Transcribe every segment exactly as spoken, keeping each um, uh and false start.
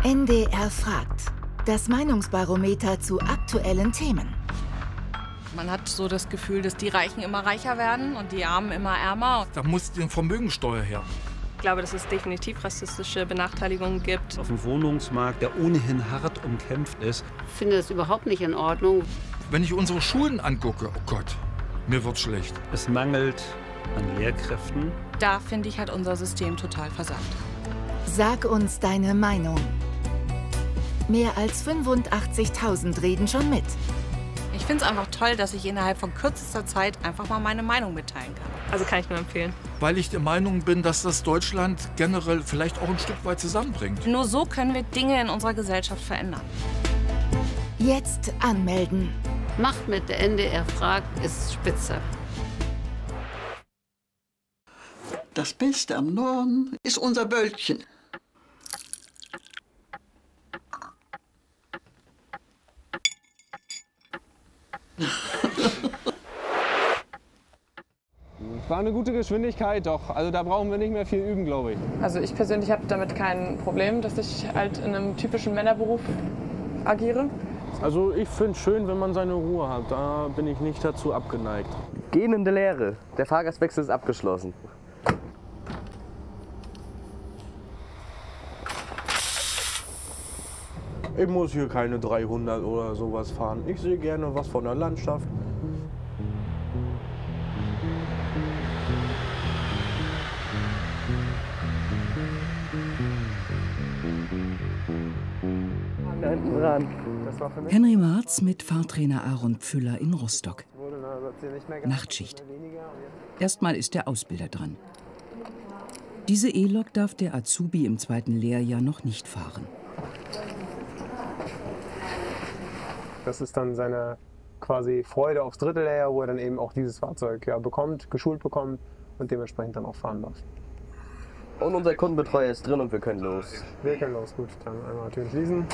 N D R fragt. Das Meinungsbarometer zu aktuellen Themen. Man hat so das Gefühl, dass die Reichen immer reicher werden und die Armen immer ärmer. Da muss die Vermögensteuer her. Ich glaube, dass es definitiv rassistische Benachteiligungen gibt. Auf dem Wohnungsmarkt, der ohnehin hart umkämpft ist. Ich finde das überhaupt nicht in Ordnung. Wenn ich unsere Schulen angucke, oh Gott, mir wird schlecht. Es mangelt an Lehrkräften. Da, finde ich, hat unser System total versagt. Sag uns deine Meinung. Mehr als fünfundachtzigtausend reden schon mit. Ich finde es einfach toll, dass ich innerhalb von kürzester Zeit einfach mal meine Meinung mitteilen kann. Also kann ich nur empfehlen. Weil ich der Meinung bin, dass das Deutschland generell vielleicht auch ein Stück weit zusammenbringt. Nur so können wir Dinge in unserer Gesellschaft verändern. Jetzt anmelden. Macht mit, der N D R fragt, ist spitze. Das Beste am Norden ist unser Wölkchen. War eine gute Geschwindigkeit, doch. Also da brauchen wir nicht mehr viel üben, glaube ich. Also ich persönlich habe damit kein Problem, dass ich halt in einem typischen Männerberuf agiere. Also ich finde es schön, wenn man seine Ruhe hat. Da bin ich nicht dazu abgeneigt. Gähnende Leere. Der Fahrgastwechsel ist abgeschlossen. Ich muss hier keine dreihundert oder sowas fahren. Ich sehe gerne was von der Landschaft. Da hinten dran. Henry Marz mit Fahrtrainer Aaron Pfüller in Rostock. Nachtschicht. Erstmal ist der Ausbilder dran. Diese E-Lok darf der Azubi im zweiten Lehrjahr noch nicht fahren. Das ist dann seine quasi Freude aufs dritte Lehrjahr, wo er dann eben auch dieses Fahrzeug ja, bekommt, geschult bekommt und dementsprechend dann auch fahren darf. Und unser Kundenbetreuer ist drin und wir können los. Wir können los, gut. Dann einmal Türen schließen.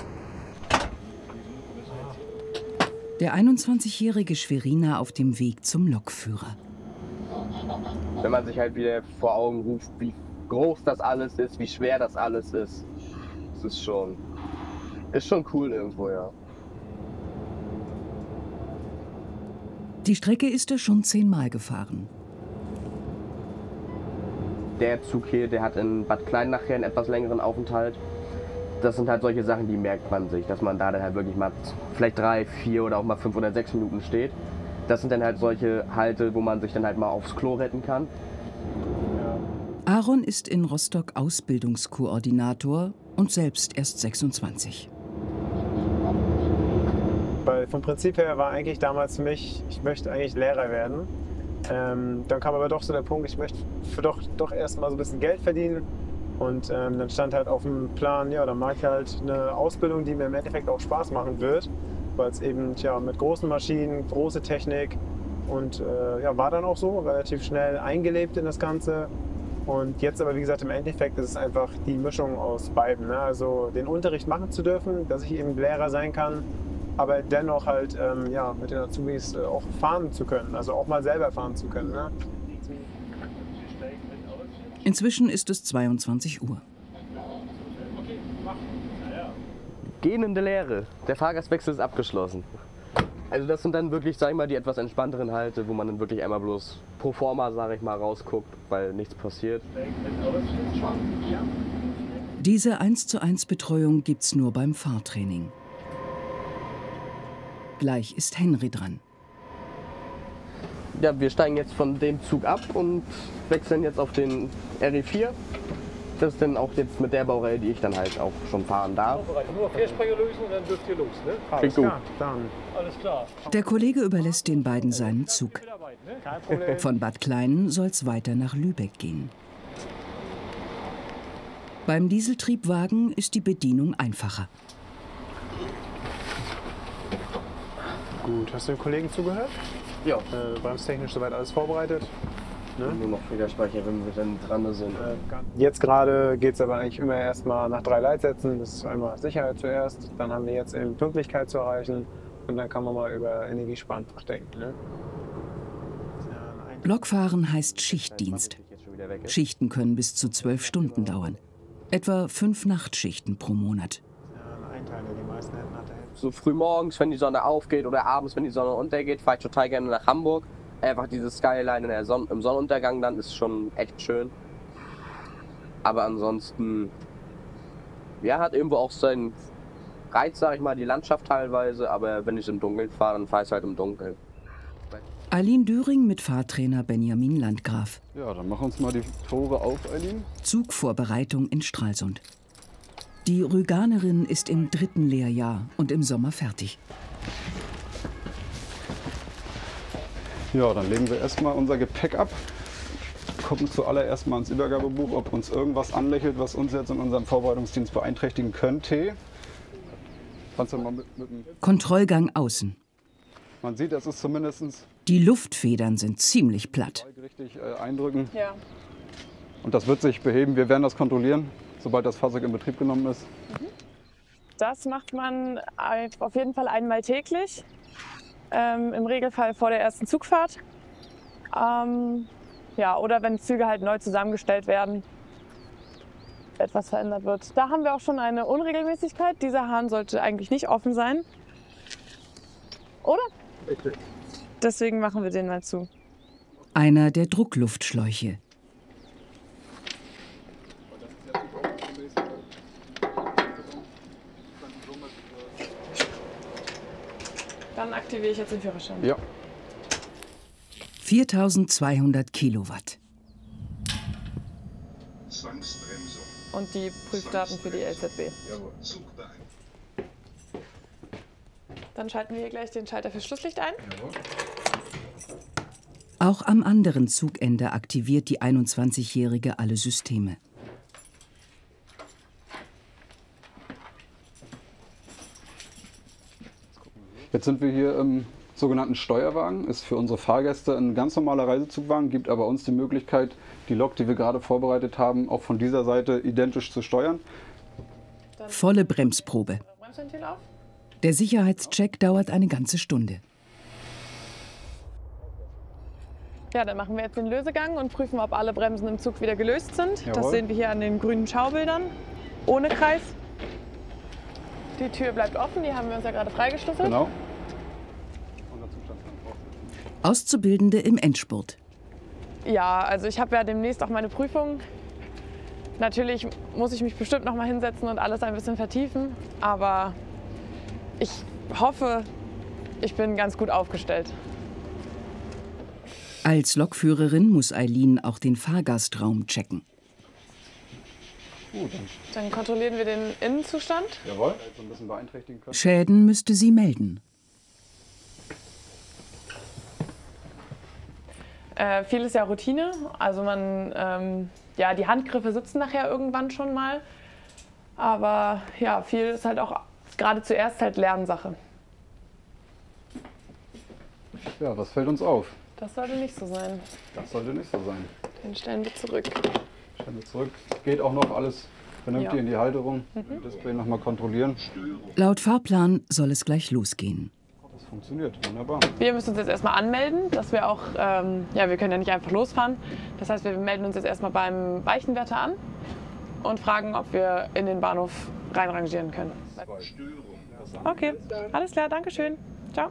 Der einundzwanzigjährige Schweriner auf dem Weg zum Lokführer. Wenn man sich halt wieder vor Augen ruft, wie groß das alles ist, wie schwer das alles ist, das ist schon, ist schon cool irgendwo, ja. Die Strecke ist er schon zehnmal gefahren. Der Zug hier, der hat in Bad Klein nachher einen etwas längeren Aufenthalt. Das sind halt solche Sachen, die merkt man sich, dass man da dann halt wirklich mal vielleicht drei, vier oder auch mal fünf oder sechs Minuten steht. Das sind dann halt solche Halte, wo man sich dann halt mal aufs Klo retten kann. Aaron ist in Rostock Ausbildungskoordinator und selbst erst sechsundzwanzig. Weil vom Prinzip her war eigentlich damals für mich, ich möchte eigentlich Lehrer werden. Ähm, dann kam aber doch so der Punkt, ich möchte für doch, doch erst mal so ein bisschen Geld verdienen. Und ähm, dann stand halt auf dem Plan, ja, dann mache ich halt eine Ausbildung, die mir im Endeffekt auch Spaß machen wird. Weil es eben ja, mit großen Maschinen, große Technik und äh, ja, war dann auch so, relativ schnell eingelebt in das Ganze. Und jetzt aber, wie gesagt, im Endeffekt ist es einfach die Mischung aus beiden. Ne? Also den Unterricht machen zu dürfen, dass ich eben Lehrer sein kann, aber dennoch halt ähm, ja, mit den Azubis äh, auch fahren zu können, also auch mal selber fahren zu können. Ne? Inzwischen ist es zweiundzwanzig Uhr. Gähnende Leere. Der Fahrgastwechsel ist abgeschlossen. Also das sind dann wirklich, sag ich mal, die etwas entspannteren Halte, wo man dann wirklich einmal bloß pro forma, sag ich mal, rausguckt, weil nichts passiert. Diese eins zu eins Betreuung gibt's nur beim Fahrtraining. Gleich ist Henry dran. Ja, wir steigen jetzt von dem Zug ab und wechseln jetzt auf den R E vier. Das ist dann auch jetzt mit der Baureihe, die ich dann halt auch schon fahren darf. Nur Fährsprecher lösen und dann dürft ihr los, ne? Alles klar, dann. Alles klar. Der Kollege überlässt den beiden seinen Zug. Von Bad Kleinen soll's weiter nach Lübeck gehen. Beim Dieseltriebwagen ist die Bedienung einfacher. Gut, hast du den Kollegen zugehört? Ja. Äh, bremstechnisch soweit alles vorbereitet? Ne? Nur noch Federspeicher, wenn wir dann dran sind. Jetzt gerade geht es aber eigentlich immer erstmal nach drei Leitsätzen. Das ist einmal Sicherheit zuerst, dann haben wir jetzt eben Pünktlichkeit zu erreichen und dann kann man mal über Energiesparen nachdenken. Ne? Lokfahren heißt Schichtdienst. Schichten können bis zu zwölf Stunden dauern. Etwa fünf Nachtschichten pro Monat. Teile. Die meisten hätten nach der Hälfte. So früh morgens, wenn die Sonne aufgeht oder abends, wenn die Sonne untergeht, fahre ich total gerne nach Hamburg. Einfach diese Skyline in der Son im Sonnenuntergang dann ist schon echt schön. Aber ansonsten, ja, hat irgendwo auch seinen Reiz, sag ich mal, die Landschaft teilweise. Aber wenn ich im Dunkeln fahre, dann fahre ich halt im Dunkeln. Eileen Döring mit Fahrtrainer Benjamin Landgraf. Ja, dann mach uns mal die Tore auf, Eileen. Zugvorbereitung in Stralsund. Die Rüganerin ist im dritten Lehrjahr und im Sommer fertig. Ja, dann legen wir erstmal unser Gepäck ab. Gucken zuallererst mal ins Übergabebuch, ob uns irgendwas anlächelt, was uns jetzt in unserem Vorbereitungsdienst beeinträchtigen könnte. Kannst du mal mit, mit dem Kontrollgang außen. Man sieht, es ist zumindest Die Luftfedern sind ziemlich platt. richtig äh, eindrücken. Ja. Und das wird sich beheben. Wir werden das kontrollieren, sobald das Fahrzeug in Betrieb genommen ist. Das macht man auf jeden Fall einmal täglich. Ähm, im Regelfall vor der ersten Zugfahrt. Ähm, ja, oder wenn Züge halt neu zusammengestellt werden, etwas verändert wird. Da haben wir auch schon eine Unregelmäßigkeit. Dieser Hahn sollte eigentlich nicht offen sein. Oder? Richtig. Deswegen machen wir den mal zu. Einer der Druckluftschläuche. Dann aktiviere ich jetzt den Führerschein. Ja. viertausendzweihundert Kilowatt. Und die Prüfdaten für die L Z B. Dann schalten wir hier gleich den Schalter für Schlusslicht ein. Auch am anderen Zugende aktiviert die einundzwanzigjährige alle Systeme. Jetzt sind wir hier im sogenannten Steuerwagen. Ist für unsere Fahrgäste ein ganz normaler Reisezugwagen, gibt aber uns die Möglichkeit, die Lok, die wir gerade vorbereitet haben, auch von dieser Seite identisch zu steuern. Volle Bremsprobe. Bremsventil auf. Der Sicherheitscheck dauert eine ganze Stunde. Ja, dann machen wir jetzt den Lösegang und prüfen, ob alle Bremsen im Zug wieder gelöst sind. Jawohl. Das sehen wir hier an den grünen Schaubildern. Ohne Kreis. Die Tür bleibt offen, die haben wir uns ja gerade freigeschlüsselt. Genau. Auszubildende im Endspurt. Ja, also ich habe ja demnächst auch meine Prüfung. Natürlich muss ich mich bestimmt noch mal hinsetzen und alles ein bisschen vertiefen, aber ich hoffe, ich bin ganz gut aufgestellt. Als Lokführerin muss Eileen auch den Fahrgastraum checken. Gut. Dann kontrollieren wir den Innenzustand. Jawohl. So ein bisschen beeinträchtigen können. Schäden müsste sie melden. Äh, viel ist ja Routine. Also man, ähm, ja, die Handgriffe sitzen nachher irgendwann schon mal. Aber ja, viel ist halt auch gerade zuerst halt Lernsache. Ja, was fällt uns auf? Das sollte nicht so sein. Das sollte nicht so sein. Den stellen wir zurück. Stellen wir zurück. Geht auch noch alles vernünftig Ja. in die Halterung. Mhm. Display noch mal kontrollieren. Laut Fahrplan soll es gleich losgehen. Das funktioniert, wunderbar. Wir müssen uns jetzt erstmal anmelden, dass wir auch, ähm, ja, wir können ja nicht einfach losfahren. Das heißt, wir melden uns jetzt erstmal beim Weichenwärter an und fragen, ob wir in den Bahnhof reinrangieren können. Okay, alles klar, danke schön. Ciao.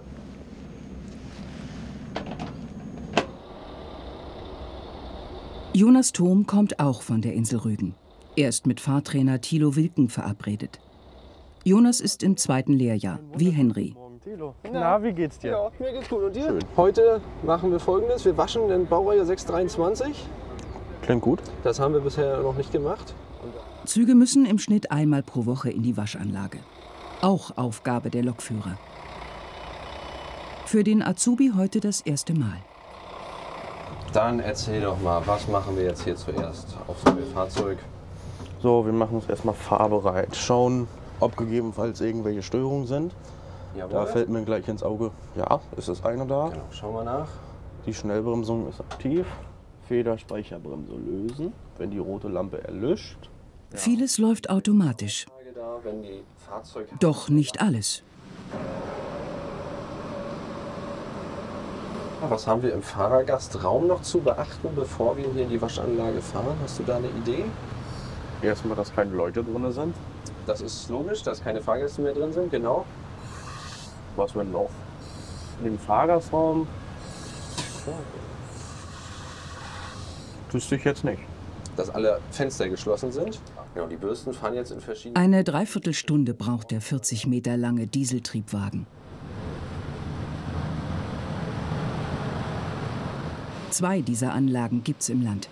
Jonas Thom kommt auch von der Insel Rügen. Er ist mit Fahrtrainer Thilo Wilken verabredet. Jonas ist im zweiten Lehrjahr, wie Henry. Na, wie geht's dir? Ja, mir geht's gut. Und dir? Schön. Heute machen wir Folgendes. Wir waschen den Baureihe sechs dreiundzwanzig. Klingt gut. Das haben wir bisher noch nicht gemacht. Züge müssen im Schnitt einmal pro Woche in die Waschanlage. Auch Aufgabe der Lokführer. Für den Azubi heute das erste Mal. Dann erzähl doch mal, was machen wir jetzt hier zuerst aufs neue Fahrzeug? So, wir machen uns erstmal fahrbereit. Schauen, ob gegebenenfalls irgendwelche Störungen sind. Jawohl. Da fällt mir gleich ins Auge, ja, ist das eine da. Genau, schauen wir nach. Die Schnellbremsung ist aktiv. Federspeicherbremse lösen, wenn die rote Lampe erlischt. Ja. Vieles läuft automatisch. Da, wenn die Fahrzeug Doch nicht alles. Was haben wir im Fahrergastraum noch zu beachten, bevor wir hier in die Waschanlage fahren? Hast du da eine Idee? Erstmal, dass keine Leute drin sind. Das ist logisch, dass keine Fahrgäste mehr drin sind, genau. Was wir noch? In den Fahrgastraum? Ja. Wüsste ich jetzt nicht. Dass alle Fenster geschlossen sind. Ja, und die Bürsten fahren jetzt in verschiedenen... Eine Dreiviertelstunde braucht der vierzig Meter lange Dieseltriebwagen. Zwei dieser Anlagen gibt's im Land.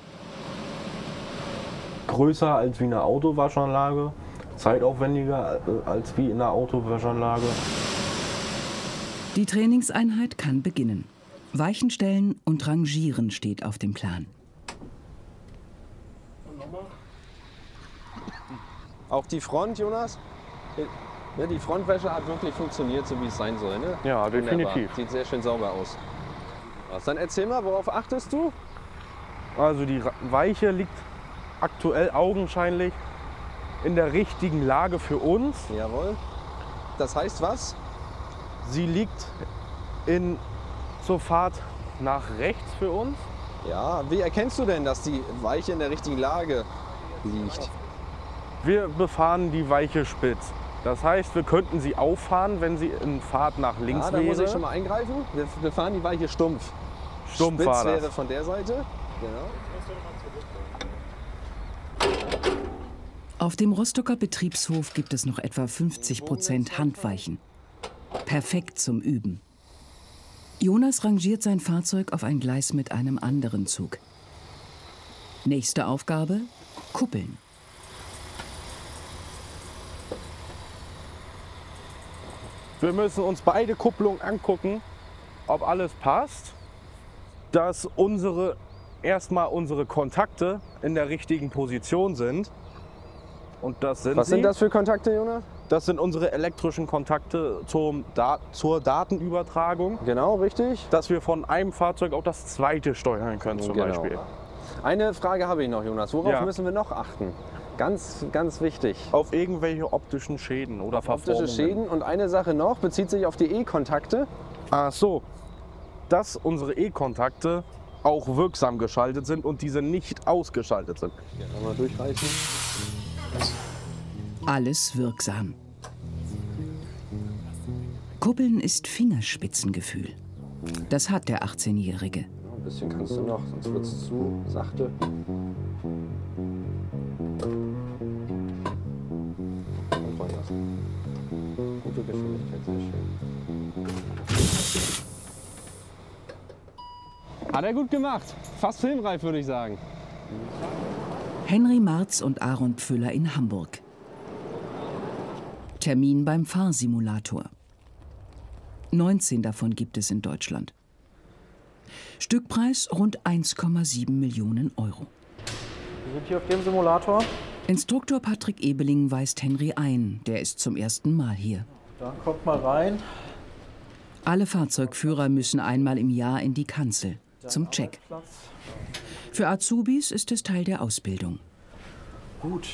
Größer als wie eine Autowaschanlage, zeitaufwendiger als wie in einer Autowaschanlage. Die Trainingseinheit kann beginnen. Weichen stellen und rangieren steht auf dem Plan. Auch die Front, Jonas? Ja, die Frontwäsche hat wirklich funktioniert, so wie es sein soll, ne? Ja, definitiv. Wunderbar. Sieht sehr schön sauber aus. Dann erzähl mal, worauf achtest du? Also die Weiche liegt aktuell augenscheinlich in der richtigen Lage für uns. Jawohl. Das heißt was? Sie liegt in, zur Fahrt nach rechts für uns. Ja, wie erkennst du denn, dass die Weiche in der richtigen Lage liegt? Wir befahren die Weiche spitz. Das heißt, wir könnten sie auffahren, wenn sie in Fahrt nach links ja, da wäre. muss ich schon mal eingreifen. Wir, wir fahren die Weiche stumpf. Stumpf Spitz war das. wäre von der Seite. Genau. Auf dem Rostocker Betriebshof gibt es noch etwa fünfzig Prozent Handweichen. Perfekt zum Üben. Jonas rangiert sein Fahrzeug auf ein Gleis mit einem anderen Zug. Nächste Aufgabe: Kuppeln. Wir müssen uns beide Kupplungen angucken, ob alles passt, dass unsere, erstmal unsere Kontakte in der richtigen Position sind. Und das sind Was sie. sind das für Kontakte, Jonas? Das sind unsere elektrischen Kontakte zum Da- zur Datenübertragung. Genau, richtig. Dass wir von einem Fahrzeug auf das zweite steuern können zum Genau. Beispiel. Eine Frage habe ich noch, Jonas. Worauf Ja. müssen wir noch achten? Ganz, ganz wichtig. Auf irgendwelche optischen Schäden oder Verformungen. Optische Schäden. Und eine Sache noch, bezieht sich auf die E-Kontakte. Ach so, dass unsere E-Kontakte auch wirksam geschaltet sind und diese nicht ausgeschaltet sind. Ja, mal durchreichen. Alles wirksam. Kuppeln ist Fingerspitzengefühl. Das hat der achtzehnjährige. Ein bisschen kannst du noch, sonst wird es zu sachte. Gute Geschwindigkeit, sehr schön. Hat er gut gemacht. Fast filmreif, würde ich sagen. Henry Marz und Aaron Pfüller in Hamburg. Termin beim Fahrsimulator. neunzehn davon gibt es in Deutschland. Stückpreis rund eins Komma sieben Millionen Euro. Wir sind hier auf dem Simulator. Instruktor Patrick Ebeling weist Henry ein. Der ist zum ersten Mal hier. Da kommt mal rein. Alle Fahrzeugführer müssen einmal im Jahr in die Kanzel zum Check. Für Azubis ist es Teil der Ausbildung. Gut.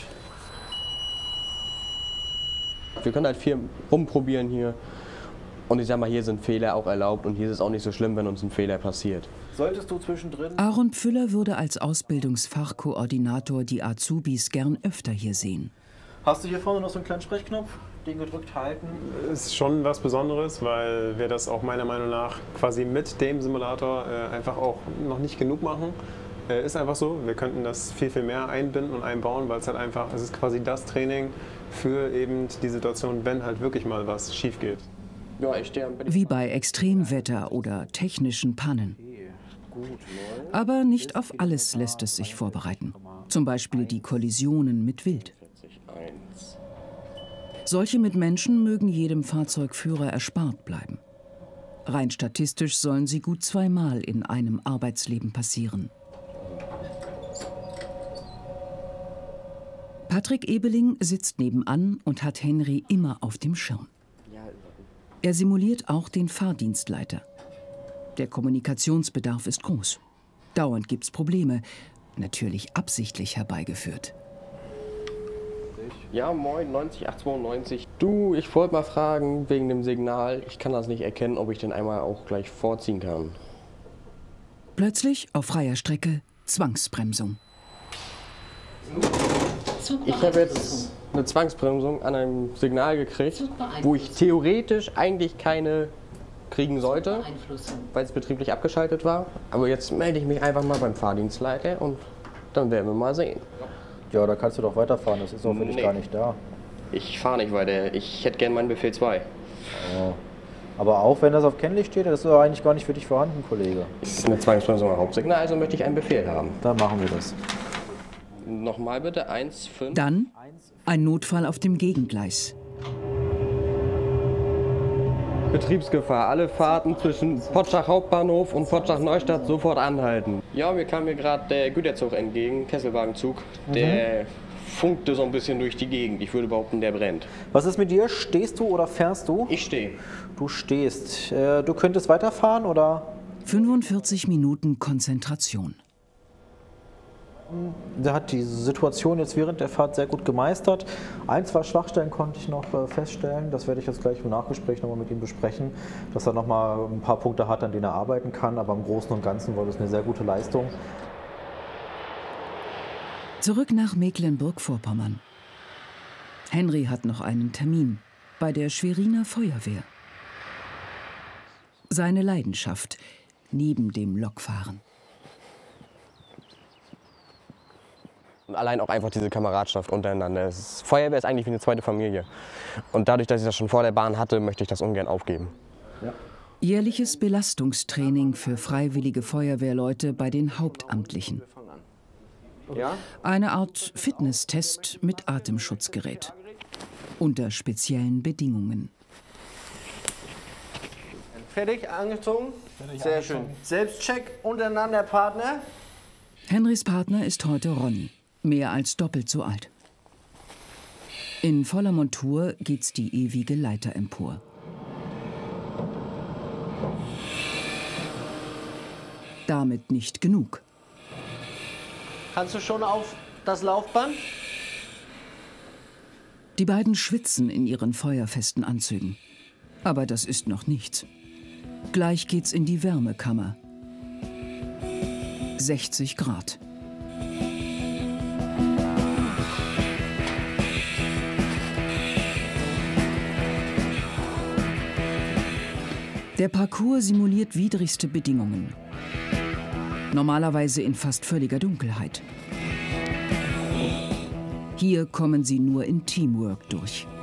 Wir können halt viel rumprobieren hier. Und ich sag mal, hier sind Fehler auch erlaubt und hier ist es auch nicht so schlimm, wenn uns ein Fehler passiert. Solltest du zwischendrin... Aaron Pfüller würde als Ausbildungsfachkoordinator die Azubis gern öfter hier sehen. Hast du hier vorne noch so einen kleinen Sprechknopf? Den gedrückt halten? Ist schon was Besonderes, weil wir das auch meiner Meinung nach quasi mit dem Simulator äh, einfach auch noch nicht genug machen. Äh, ist einfach so, wir könnten das viel, viel mehr einbinden und einbauen, weil es halt einfach, es ist quasi das Training für eben die Situation, wenn halt wirklich mal was schief geht. Ja, ich stehe am Bett. Wie bei Extremwetter oder technischen Pannen. Aber nicht auf alles lässt es sich vorbereiten. Zum Beispiel die Kollisionen mit Wild. Solche mit Menschen mögen jedem Fahrzeugführer erspart bleiben. Rein statistisch sollen sie gut zweimal in einem Arbeitsleben passieren. Patrick Ebeling sitzt nebenan und hat Henry immer auf dem Schirm. Er simuliert auch den Fahrdienstleiter. Der Kommunikationsbedarf ist groß. Dauernd gibt's Probleme, natürlich absichtlich herbeigeführt. Ja, moin, neunzig acht zweiundneunzig. Du, ich wollte mal fragen wegen dem Signal. Ich kann das nicht erkennen, ob ich den einmal auch gleich vorziehen kann. Plötzlich auf freier Strecke Zwangsbremsung. Ich habe jetzt eine Zwangsbremsung an einem Signal gekriegt, wo ich theoretisch eigentlich keine kriegen sollte, weil es betrieblich abgeschaltet war. Aber jetzt melde ich mich einfach mal beim Fahrdienstleiter und dann werden wir mal sehen. Ja, da kannst du doch weiterfahren, das ist doch für dich Nee. gar nicht da. Ich fahre nicht weiter, ich hätte gern meinen Befehl zwei. Oh. Aber auch wenn das auf Kennlicht steht, das ist doch eigentlich gar nicht für dich vorhanden, Kollege. Es ist eine Zwangsbremsung am Hauptsignal, also möchte ich einen Befehl haben. Dann machen wir das. Nochmal bitte, eins, fünf. Dann ein Notfall auf dem Gegengleis. Betriebsgefahr. Alle Fahrten zwischen Pottschach Hauptbahnhof und Pottschach Neustadt sofort anhalten. Ja, mir kam mir gerade der Güterzug entgegen, Kesselwagenzug. Der mhm. funkte so ein bisschen durch die Gegend. Ich würde behaupten, der brennt. Was ist mit dir? Stehst du oder fährst du? Ich stehe. Du stehst. Äh, du könntest weiterfahren oder? fünfundvierzig Minuten Konzentration. Der hat die Situation jetzt während der Fahrt sehr gut gemeistert. Ein, zwei Schwachstellen konnte ich noch feststellen. Das werde ich jetzt gleich im Nachgespräch nochmal mit ihm besprechen, dass er nochmal ein paar Punkte hat, an denen er arbeiten kann. Aber im Großen und Ganzen war das eine sehr gute Leistung. Zurück nach Mecklenburg-Vorpommern. Henry hat noch einen Termin bei der Schweriner Feuerwehr. Seine Leidenschaft neben dem Lokfahren. Und allein auch einfach diese Kameradschaft untereinander. Das Feuerwehr ist eigentlich wie eine zweite Familie. Und dadurch, dass ich das schon vor der Bahn hatte, möchte ich das ungern aufgeben. Ja. Jährliches Belastungstraining für freiwillige Feuerwehrleute bei den Hauptamtlichen. Ja? Eine Art Fitnesstest mit Atemschutzgerät. Unter speziellen Bedingungen. Fertig, angezogen? Fertig, sehr angezogen. Schön. Selbstcheck untereinander, Partner. Henrys Partner ist heute Ronny. Mehr als doppelt so alt. In voller Montur geht's die ewige Leiter empor. Damit nicht genug. Kannst du schon auf das Laufband? Die beiden schwitzen in ihren feuerfesten Anzügen. Aber das ist noch nichts. Gleich geht's in die Wärmekammer. sechzig Grad. Der Parcours simuliert widrigste Bedingungen. Normalerweise in fast völliger Dunkelheit. Hier kommen sie nur in Teamwork durch.